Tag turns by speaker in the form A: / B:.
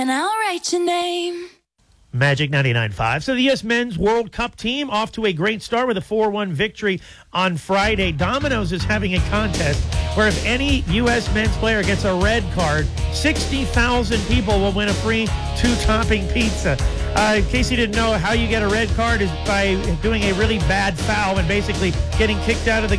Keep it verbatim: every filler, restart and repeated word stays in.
A: And I'll write your name.
B: Magic ninety-nine point five. So the U S Men's World Cup team off to a great start with a four one victory on Friday. Domino's is having a contest where if any U S men's player gets a red card, sixty thousand people will win a free two-topping pizza. Uh, in case you didn't know, how you get a red card is by doing a really bad foul and basically getting kicked out of the